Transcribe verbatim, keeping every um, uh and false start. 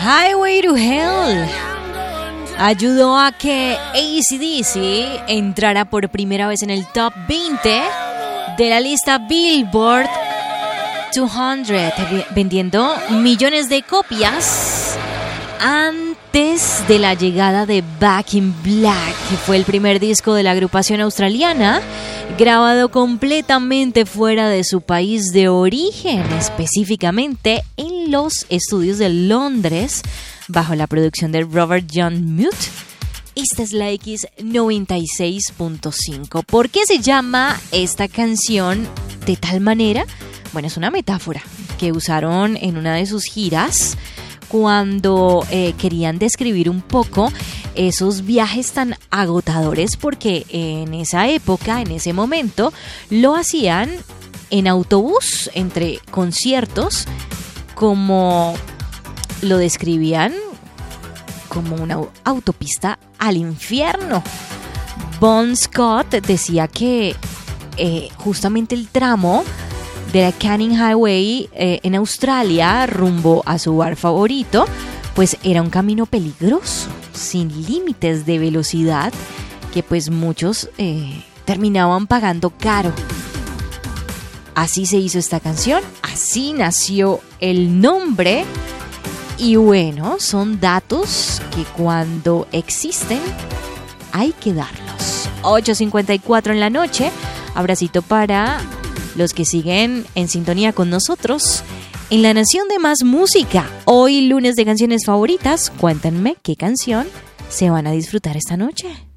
Highway to Hell ayudó a que A C D C entrara por primera vez en el top veinte de la lista Billboard doscientos, vendiendo millones de copias antes de la llegada de Back in Black, que fue el primer disco de la agrupación australiana grabado completamente fuera de su país de origen, específicamente en los estudios de Londres, bajo la producción de Robert John Mute. Esta es la X noventa y seis punto cinco. ¿Por qué se llama esta canción de tal manera? Bueno, es una metáfora que usaron en una de sus giras cuando eh, querían describir un poco esos viajes tan agotadores, porque en esa época, en ese momento, lo hacían en autobús entre conciertos, como lo describían como una autopista al infierno. Bon Scott decía que eh, justamente el tramo de la Canning Highway eh, en Australia rumbo a su bar favorito, pues era un camino peligroso, sin límites de velocidad, que pues muchos eh, terminaban pagando caro. Así se hizo esta canción, así nació el nombre. Y bueno, son datos que cuando existen hay que darlos. ocho cincuenta y cuatro en la noche. Abracito para los que siguen en sintonía con nosotros en La Nación de Más Música. Hoy lunes de canciones favoritas. Cuéntenme qué canción se van a disfrutar esta noche.